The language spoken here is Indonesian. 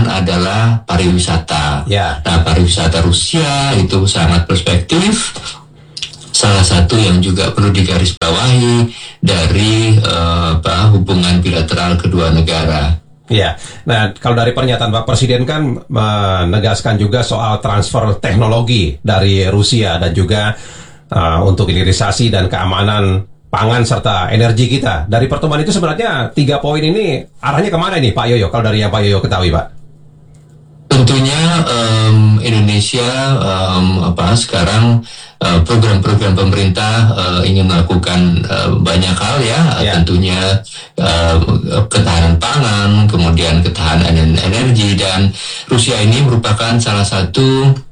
depan adalah pariwisata. Ya. Nah, pariwisata Rusia itu sangat perspektif. Salah satu yang juga perlu digarisbawahi dari hubungan bilateral kedua negara. Ya, nah kalau dari pernyataan Pak Presiden kan menegaskan juga soal transfer teknologi dari Rusia dan juga untuk hilirisasi dan keamanan pangan serta energi kita. Dari pertemuan itu sebenarnya 3 poin ini arahnya kemana nih Pak Yoyo? Kalau dari yang Pak Yoyo ketahui Pak? Tentunya Indonesia sekarang program-program pemerintah ingin melakukan banyak hal ya. Tentunya ketahanan pangan, kemudian ketahanan energi, dan Rusia ini merupakan salah satu